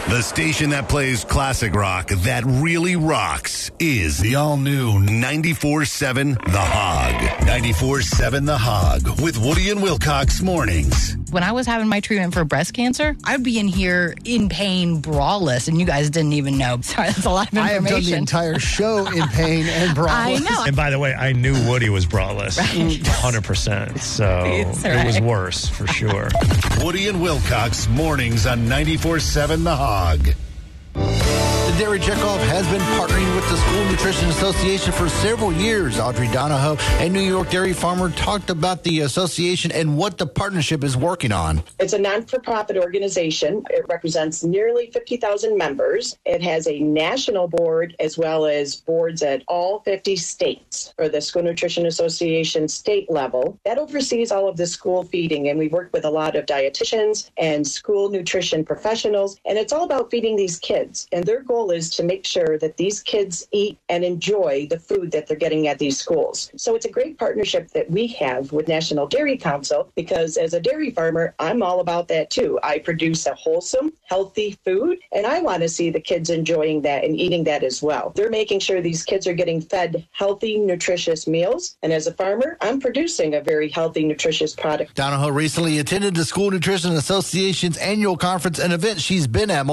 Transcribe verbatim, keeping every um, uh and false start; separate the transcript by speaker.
Speaker 1: The station that plays classic rock that really rocks is the all-new ninety-four seven The Hog. ninety-four seven The Hog with Woody and Wilcox mornings.
Speaker 2: When I was having my treatment for breast cancer, I'd be in here in pain, braless, and you guys didn't even know. Sorry, that's a lot of
Speaker 3: I
Speaker 2: information.
Speaker 3: have done the entire show in pain and braless.
Speaker 2: I know.
Speaker 4: And by the way, I knew Woody was braless,
Speaker 2: Right.
Speaker 4: one hundred percent. So
Speaker 2: It's
Speaker 4: it was
Speaker 2: right.
Speaker 4: worse for sure.
Speaker 1: Woody and Wilcox mornings on ninety-four seven The Hog.
Speaker 3: The Dairy Checkoff has been partnering with the School Nutrition Association for several years. Audrey Donahoe, a New York dairy farmer, talked about the association and what the partnership is working on.
Speaker 5: It's a non-for-profit organization. It represents nearly fifty thousand members. It has a national board as well as boards at all fifty states for the School Nutrition Association state level. That oversees all of the school feeding, and we work with a lot of dietitians and school nutrition professionals, and it's all about feeding these kids. And their goal is to make sure that these kids eat and enjoy the food that they're getting at these schools. So it's a great partnership that we have with National Dairy Council, because as a dairy farmer, I'm all about that too. I produce a wholesome, healthy food, and I want to see the kids enjoying that and eating that as well. They're making sure these kids are getting fed healthy, nutritious meals. And as a farmer, I'm producing a very healthy, nutritious product.
Speaker 3: Donahoe recently attended the School Nutrition Association's annual conference, an event she's been at